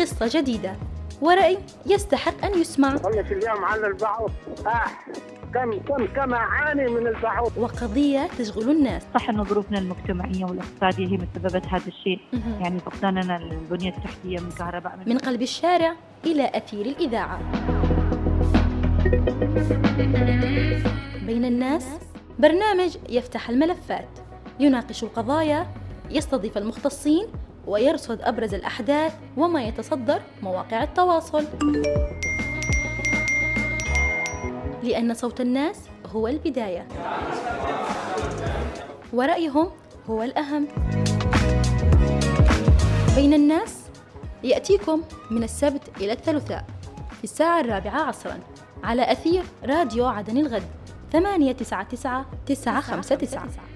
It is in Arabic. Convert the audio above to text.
قصة جديدة ورأي يستحق أن يسمع. خلص اليوم عن البعوض. كم أعاني من البعوض. وقضية تشغل الناس. صح أن ظروفنا المجتمعية والاقتصادية هي مسببت هذا الشيء، يعني فقداننا البنية التحتية من كهرباء. من قلب الشارع إلى أثير الإذاعة. بين الناس، برنامج يفتح الملفات، يناقش القضايا، يستضيف المختصين، ويرصد أبرز الأحداث وما يتصدر مواقع التواصل. لأن صوت الناس هو البداية، ورأيهم هو الأهم. بين الناس يأتيكم من السبت إلى الثلاثاء في الساعة 4 عصراً على أثير راديو عدن الغد 899 959.